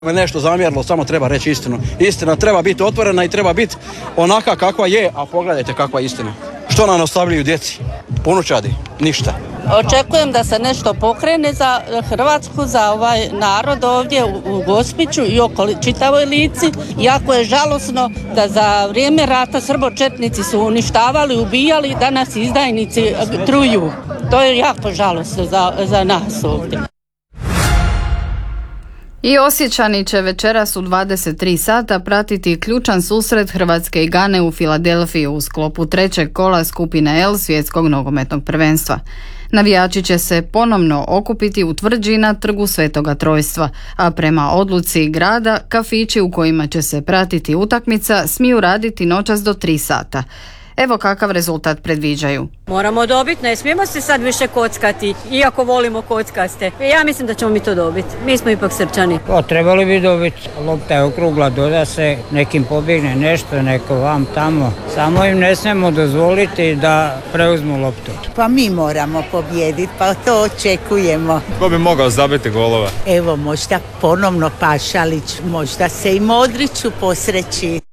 Me nešto zamjerilo, samo treba reći istinu. Istina treba biti otvorena i treba biti onaka kakva je, a pogledajte kakva je istina. Što nam ostavljaju djeci? Unučadi? Ništa. Očekujem da se nešto pokrene za Hrvatsku, za ovaj narod ovdje u Gospiću i okoli čitavoj Lici. Jako je žalosno da za vrijeme rata srbočetnici su uništavali, ubijali, danas izdajnici truju. To je jako žalosno za nas ovdje. I Osječani će večeras u 23 sata pratiti ključan susret Hrvatske i Gane u Filadelfiji u sklopu trećeg kola skupine L svjetskog nogometnog prvenstva. Navijači će se ponovno okupiti u tvrđi na trgu Svetoga Trojstva, a prema odluci grada, kafići u kojima će se pratiti utakmica smiju raditi noćas do 3 sata. Evo kakav rezultat predviđaju. Moramo dobiti, ne smijemo se sad više kockati, iako volimo kockaste. Ja mislim da ćemo mi to dobiti. Mi smo ipak Srpčani. Trebali bi dobiti. Lopta je okrugla, doda se, nekim pobjegne nešto, neko vam tamo. Samo im ne smijemo dozvoliti da preuzmu loptu. Pa mi moramo pobijediti, pa to očekujemo. Ko bi mogao zabiti golova? Evo, možda ponovno Pašalić, možda se i Modriću posreći.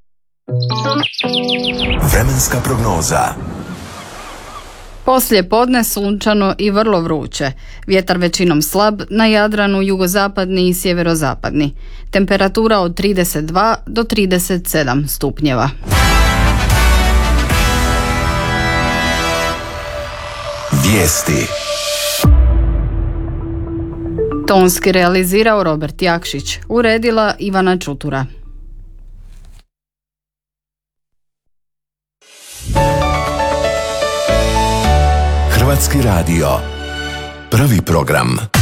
Vremenska prognoza. Poslije podne sunčano i vrlo vruće. Vjetar većinom slab, na Jadranu jugozapadni i sjeverozapadni. Temperatura od 32 do 37 stupnjeva. Vijesti. Tonski realizirao Robert Jakšić, uredila Ivana Čutura. Hrvatski radio. Prvi program.